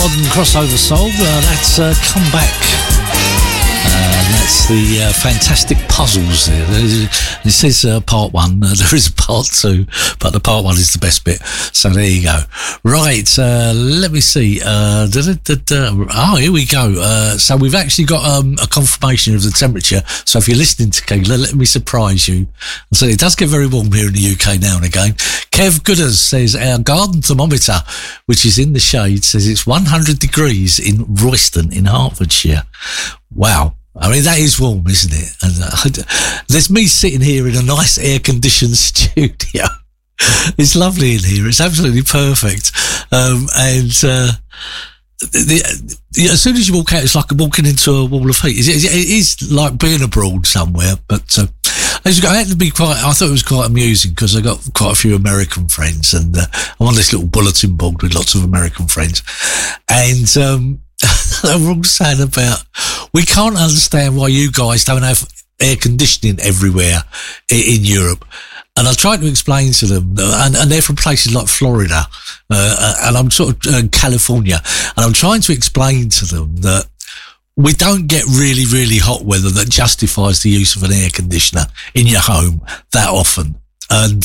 modern crossover soul. That's Come Back. That's the Fantastic Puzzles there. It says part one. There is a part two, but the part one is the best bit. So there you go. Right, let me see. Oh, here we go. So we've actually got a confirmation of the temperature. So if you're listening to Keela, let me surprise you. So it does get very warm here in the UK now and again. Kev Gooders says our garden thermometer, which is in the shade, says it's 100 degrees in Royston in Hertfordshire. Wow. I mean, that is warm, isn't it? And there's me sitting here in a nice air-conditioned studio. It's lovely in here. It's absolutely perfect. As soon as you walk out, it's like walking into a wall of heat. It is like being abroad somewhere. But I had to be I thought it was quite amusing because I got quite a few American friends, and I'm on this little bulletin board with lots of American friends, and they were all saying about, we can't understand why you guys don't have air conditioning everywhere in Europe. And I tried to explain to them, and they're from places like Florida, and I'm sort of California, and I'm trying to explain to them that we don't get really, really hot weather that justifies the use of an air conditioner in your home that often. And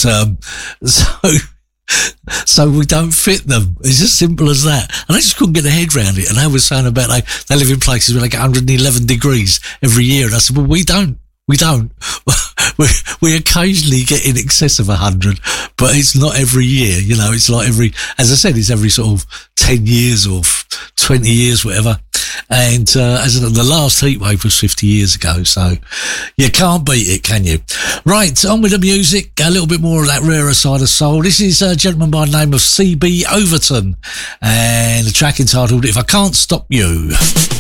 so we don't fit them. It's as simple as that. And I just couldn't get their head around it. And they were saying about they live in places where they get 111 degrees every year. And I said, well, we don't. We occasionally get in excess of 100, but it's not every year. You know, it's like as I said, it's every sort of 10 years or 20 years, whatever. And the last heat wave was 50 years ago, so you can't beat it, can you? Right, on with the music, a little bit more of that rarer side of soul. This is a gentleman by the name of C.B. Overton, and the track entitled If I Can't Stop You.